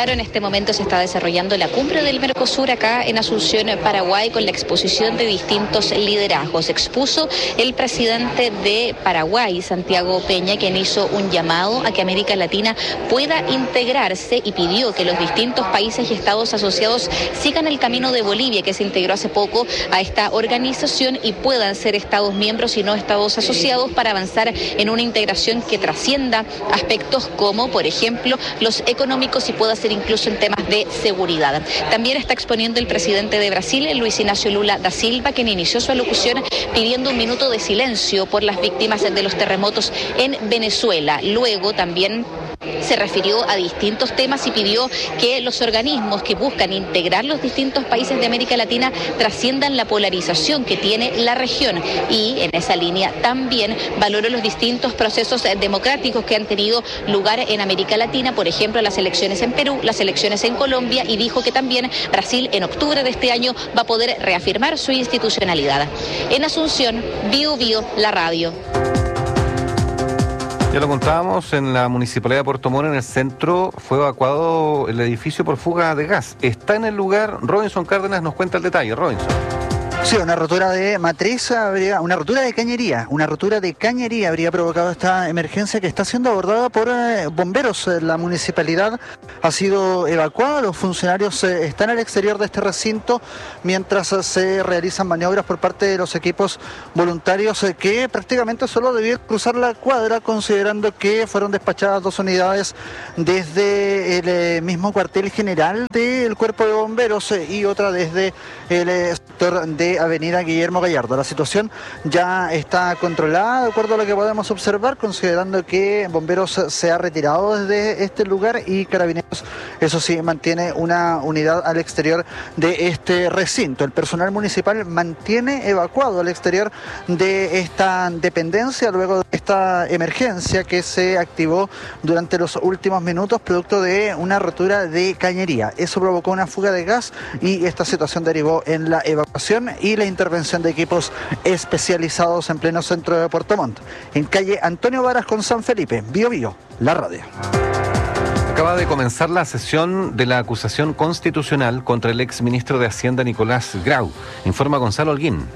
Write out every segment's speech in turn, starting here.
Claro, en este momento se está desarrollando la cumbre del Mercosur acá en Asunción, Paraguay, con la exposición de distintos liderazgos. Expuso el presidente de Paraguay, Santiago Peña, quien hizo un llamado a que América Latina pueda integrarse y pidió que los distintos países y estados asociados sigan el camino de Bolivia, que se integró hace poco a esta organización, y puedan ser estados miembros y no estados asociados para avanzar en una integración que trascienda aspectos como, por ejemplo, los económicos y pueda ser incluso en temas de seguridad. También está exponiendo el presidente de Brasil, Luis Ignacio Lula da Silva, quien inició su alocución pidiendo un minuto de silencio por las víctimas de los terremotos en Venezuela. Luego también se refirió a distintos temas y pidió que los organismos que buscan integrar los distintos países de América Latina trasciendan la polarización que tiene la región, y en esa línea también valoró los distintos procesos democráticos que han tenido lugar en América Latina, por ejemplo las elecciones en Perú, las elecciones en Colombia, y dijo que también Brasil en octubre de este año va a poder reafirmar su institucionalidad. En Asunción, Bio Bio, la radio. Ya lo contábamos, en la Municipalidad de Puerto Montt, en el centro, fue evacuado el edificio por fuga de gas. Está en el lugar, Robinson Cárdenas nos cuenta el detalle. Robinson. Sí, una rotura de matriz, una rotura de cañería habría provocado esta emergencia, que está siendo abordada por bomberos. La municipalidad ha sido evacuada, los funcionarios están al exterior de este recinto mientras se realizan maniobras por parte de los equipos voluntarios que prácticamente solo debían cruzar la cuadra, considerando que fueron despachadas 2 unidades desde el mismo cuartel general del Cuerpo de Bomberos y otra desde el sector de Avenida Guillermo Gallardo. La situación ya está controlada, de acuerdo a lo que podemos observar, considerando que Bomberos se ha retirado desde este lugar y Carabineros, eso sí, mantiene una unidad al exterior de este recinto. El personal municipal mantiene evacuado al exterior de esta dependencia luego de esta emergencia que se activó durante los últimos minutos producto de una rotura de cañería. Eso provocó una fuga de gas y esta situación derivó en la evacuación y la intervención de equipos especializados en pleno centro de Puerto Montt. En calle Antonio Varas con San Felipe, Bio Bio, la radio. Acaba de comenzar la sesión de la acusación constitucional contra el exministro de Hacienda Nicolás Grau. Informa Gonzalo Holguín.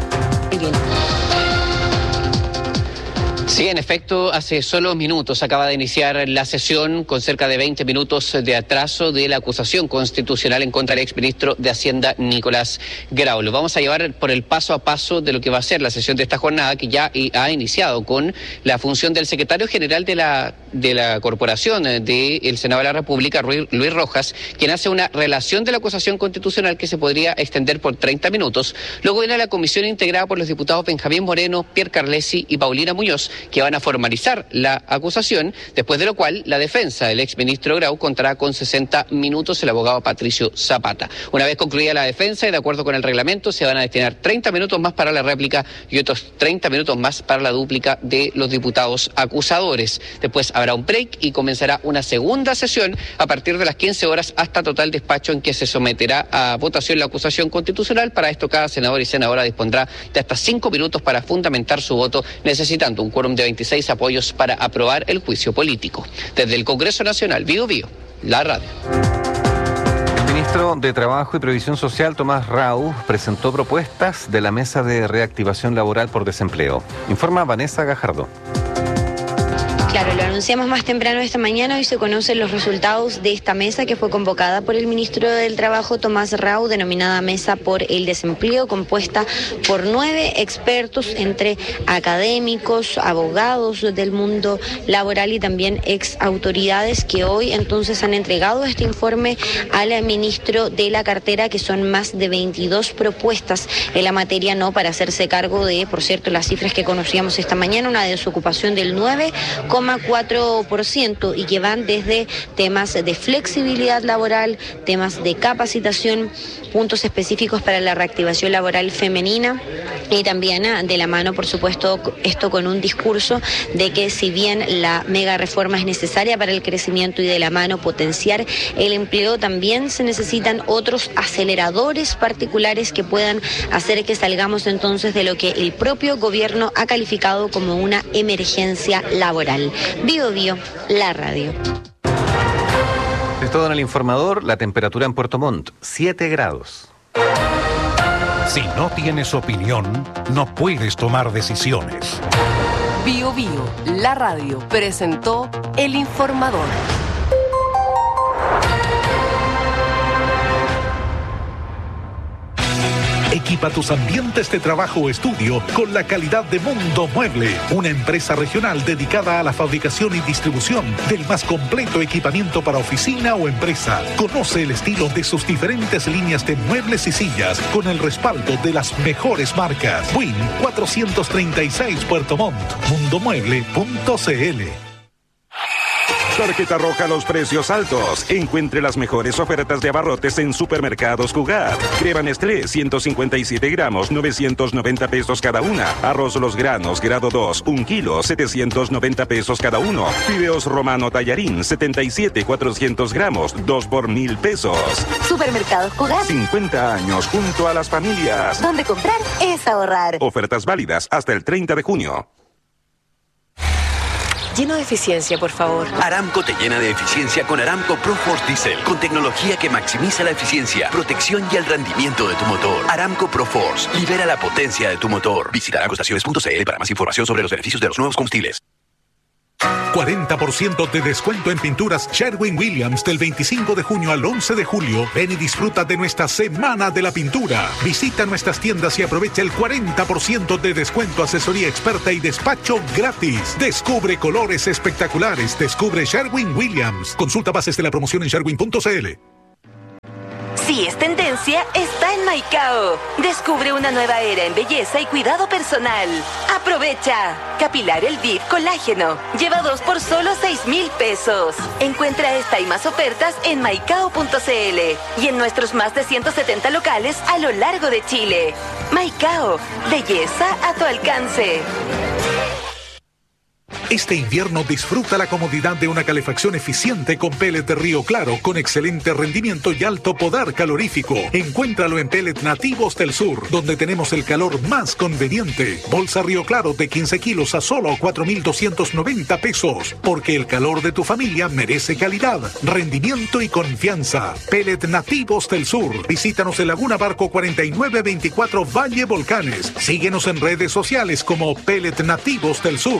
Sí, en efecto, hace solo minutos acaba de iniciar la sesión con cerca de 20 minutos de atraso de la acusación constitucional en contra del exministro de Hacienda Nicolás Grau. Lo vamos a llevar por el paso a paso de lo que va a ser la sesión de esta jornada, que ya ha iniciado con la función del secretario general de la corporación del Senado de la República, Luis Rojas, quien hace una relación de la acusación constitucional que se podría extender por 30 minutos. Luego viene la comisión integrada por los diputados Benjamín Moreno, Pierre Carlesi y Paulina Muñoz, que van a formalizar la acusación, después de lo cual la defensa del exministro Grau contará con 60 minutos el abogado Patricio Zapata. Una vez concluida la defensa y de acuerdo con el reglamento, se van a destinar 30 minutos más para la réplica y otros 30 minutos más para la dúplica de los diputados acusadores. Después habrá un break y comenzará una segunda sesión a partir de las 15 horas hasta total despacho, en que se someterá a votación la acusación constitucional. Para esto, cada senador y senadora dispondrá de hasta 5 minutos para fundamentar su voto, necesitando un quórum de 26 apoyos para aprobar el juicio político. Desde el Congreso Nacional, Bio Bio, la radio. El ministro de Trabajo y Previsión Social, Tomás Rau, presentó propuestas de la Mesa de Reactivación Laboral por Desempleo. Informa Vanessa Gajardo. Claro, lo anunciamos más temprano esta mañana. Hoy se conocen los resultados de esta mesa que fue convocada por el ministro del Trabajo, Tomás Rau, denominada Mesa por el Desempleo, compuesta por 9 expertos, entre académicos, abogados del mundo laboral y también ex autoridades, que hoy entonces han entregado este informe al ministro de la cartera, que son más de 22 propuestas en la materia, no para hacerse cargo de, por cierto, las cifras que conocíamos esta mañana, una desocupación del 9,4% y que van desde temas de flexibilidad laboral, temas de capacitación, puntos específicos para la reactivación laboral femenina y también de la mano, por supuesto, esto con un discurso de que si bien la mega reforma es necesaria para el crecimiento y de la mano potenciar el empleo, también se necesitan otros aceleradores particulares que puedan hacer que salgamos entonces de lo que el propio gobierno ha calificado como una emergencia laboral. Bio Bio, la radio. Es todo en el informador. La temperatura en Puerto Montt, 7 grados. Si no tienes opinión, no puedes tomar decisiones. Bio Bio, la radio, presentó El Informador. Equipa tus ambientes de trabajo o estudio con la calidad de Mundo Mueble, una empresa regional dedicada a la fabricación y distribución del más completo equipamiento para oficina o empresa. Conoce el estilo de sus diferentes líneas de muebles y sillas con el respaldo de las mejores marcas. Win 436 Puerto Montt, mundomueble.cl. Tarjeta roja a los precios altos. Encuentre las mejores ofertas de abarrotes en Supermercados Cugat. Crema Nestlé, 157 gramos, 990 pesos cada una. Arroz Los Granos, grado 2, 1 kilo, 790 pesos cada uno. Fideos Romano Tallarín, 77, 400 gramos, 2 por 1,000 pesos. Supermercados Cugat. 50 años junto a las familias. Donde comprar es ahorrar. Ofertas válidas hasta el 30 de junio. Lleno de eficiencia, por favor. Aramco te llena de eficiencia con Aramco ProForce Diesel, con tecnología que maximiza la eficiencia, protección y el rendimiento de tu motor. Aramco ProForce, libera la potencia de tu motor. Visita aramcoestaciones.cl para más información sobre los beneficios de los nuevos combustibles. 40% de descuento en pinturas Sherwin-Williams del 25 de junio al 11 de julio. Ven y disfruta de nuestra Semana de la Pintura. Visita nuestras tiendas y aprovecha el 40% de descuento, asesoría experta y despacho gratis. Descubre colores espectaculares. Descubre Sherwin-Williams. Consulta bases de la promoción en sherwin.cl. Si es tendencia, está en Maicao. Descubre una nueva era en belleza y cuidado personal. ¡Aprovecha! Capilar Elviv Colágeno. Lleva 2 por solo 6,000 pesos. Encuentra esta y más ofertas en maicao.cl y en nuestros más de 170 locales a lo largo de Chile. Maicao. Belleza a tu alcance. Este invierno disfruta la comodidad de una calefacción eficiente con pellet de Río Claro con excelente rendimiento y alto poder calorífico. Encuéntralo en Pellet Nativos del Sur, donde tenemos el calor más conveniente. Bolsa Río Claro de 15 kilos a solo 4,290 pesos. Porque el calor de tu familia merece calidad, rendimiento y confianza. Pellet Nativos del Sur. Visítanos en Laguna Barco 4924 Valle Volcanes. Síguenos en redes sociales como Pellet Nativos del Sur.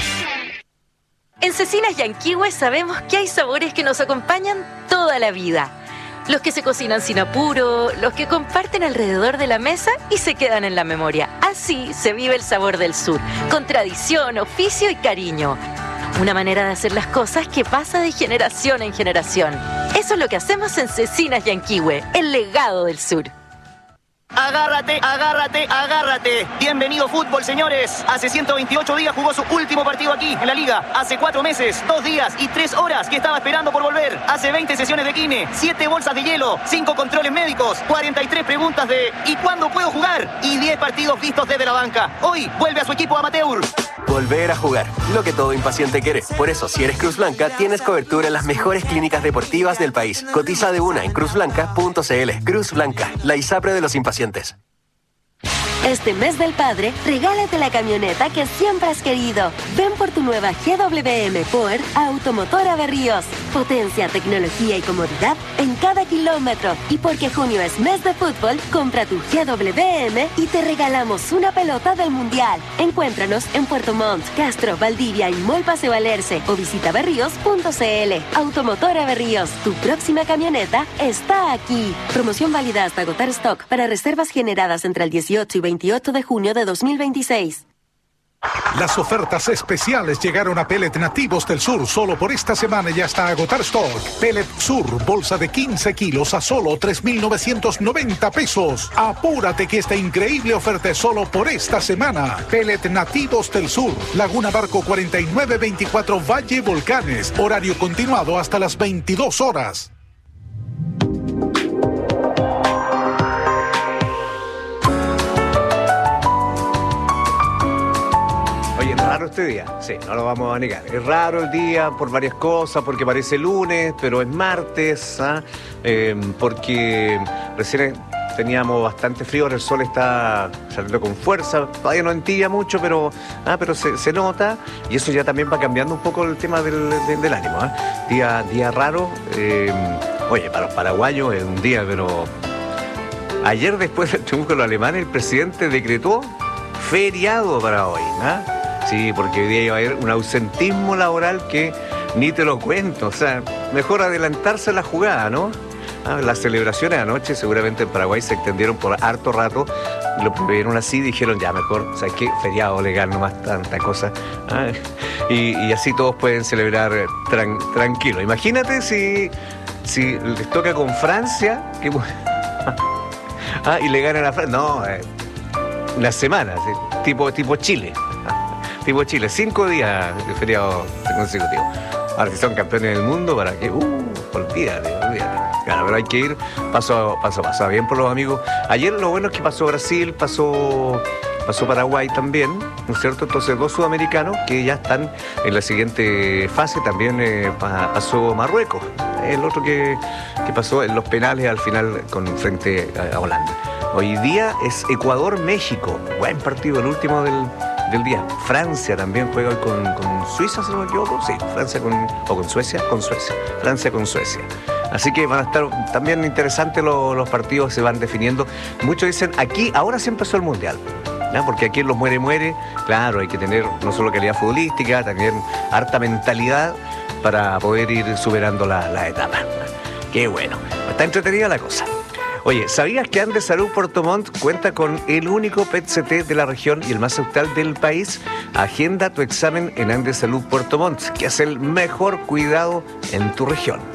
En Cecinas Yanquihue sabemos que hay sabores que nos acompañan toda la vida. Los que se cocinan sin apuro, los que comparten alrededor de la mesa y se quedan en la memoria. Así se vive el sabor del sur, con tradición, oficio y cariño. Una manera de hacer las cosas que pasa de generación en generación. Eso es lo que hacemos en Cecinas Yanquihue, el legado del sur. Agárrate, agárrate, agárrate. Bienvenido fútbol, señores. Hace 128 días jugó su último partido aquí, en la Liga. Hace 4 meses, 2 días y 3 horas que estaba esperando por volver. Hace 20 sesiones de kine, 7 bolsas de hielo, 5 controles médicos, 43 preguntas de ¿y cuándo puedo jugar? Y 10 partidos vistos desde la banca. Hoy vuelve a su equipo amateur. Volver a jugar, lo que todo impaciente quiere. Por eso, si eres Cruz Blanca, tienes cobertura en las mejores clínicas deportivas del país. Cotiza de una en cruzblanca.cl. Cruz Blanca, la ISAPRE de los impacientes. Este mes del padre, regálate la camioneta que siempre has querido. Ven por tu nueva GWM Power a Automotora Berríos. Potencia, tecnología y comodidad en cada kilómetro. Y porque junio es mes de fútbol, compra tu GWM y te regalamos una pelota del Mundial. Encuéntranos en Puerto Montt, Castro, Valdivia y Mall Paseo Alerce o visita berríos.cl. Automotora Berríos, tu próxima camioneta está aquí. Promoción válida hasta agotar stock para reservas generadas entre el 18 y 28 de junio de 2026. Las ofertas especiales llegaron a Pellet Nativos del Sur solo por esta semana y hasta agotar stock. Pellet Sur, bolsa de 15 kilos a solo 3,990 pesos. Apúrate que esta increíble oferta es solo por esta semana. Pellet Nativos del Sur, Laguna Barco 4924 Valle Volcanes. Horario continuado hasta las 22 horas. Raro este día, sí, no lo vamos a negar. Es raro el día por varias cosas, porque parece lunes, pero es martes, porque recién teníamos bastante frío, ahora el sol está saliendo con fuerza, todavía no entilla mucho, pero se nota, y eso ya también va cambiando un poco el tema del ánimo. Día raro, oye, para los paraguayos es un día, pero ayer después del triunfo de los alemanes, el presidente decretó feriado para hoy, Sí, porque hoy día iba a haber un ausentismo laboral que ni te lo cuento, o sea, mejor adelantarse a la jugada, ¿no? Las celebraciones anoche seguramente en Paraguay se extendieron por harto rato, lo vieron así, dijeron ya mejor, o sea, que feriado legal, no más tanta cosa. Y así todos pueden celebrar tranquilo. Imagínate si les toca con Francia, y le ganan a Francia. No, una semana, ¿sí? tipo Chile. Tipo Chile, 5 días de feriado consecutivo. Ahora, si son campeones del mundo, ¿para qué? Olvídate. Claro, pero hay que ir paso a paso. Bien por los amigos. Ayer lo bueno es que pasó Brasil, pasó Paraguay también, ¿no es cierto? Entonces 2 sudamericanos que ya están en la siguiente fase. También pasó Marruecos, el otro que pasó en los penales al final frente a Holanda. Hoy día es Ecuador-México. Buen partido, el último del día. Francia también juega hoy con Suiza, si no me equivoco. Sí, Francia con Suecia. Francia con Suecia. Así que van a estar también interesantes los partidos, se van definiendo. Muchos dicen, aquí, ahora sí empezó el Mundial, ¿no? Porque aquí en los muere, claro, hay que tener no solo calidad futbolística, también harta mentalidad para poder ir superando la etapa. Qué bueno, está entretenida la cosa. Oye, ¿sabías que Andes Salud Puerto Montt cuenta con el único PET-CT de la región y el más austral del país? Agenda tu examen en Andes Salud Puerto Montt, que hace el mejor cuidado en tu región.